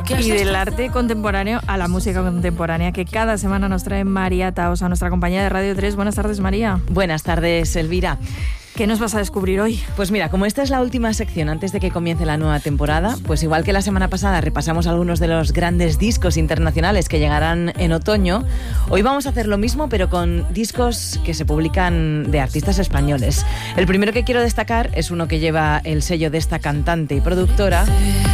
Y del arte contemporáneo a la música contemporánea que cada semana nos trae María Tahosa, nuestra compañía de Radio 3. Buenas tardes, María. Buenas tardes, Elvira. ¿Qué nos vas a descubrir hoy? Pues mira, como esta es la última sección antes de que comience la nueva temporada, pues igual que la semana pasada repasamos algunos de los grandes discos internacionales que llegarán en otoño, hoy vamos a hacer lo mismo pero con discos que se publican de artistas españoles. El primero que quiero destacar es uno que lleva el sello de esta cantante y productora,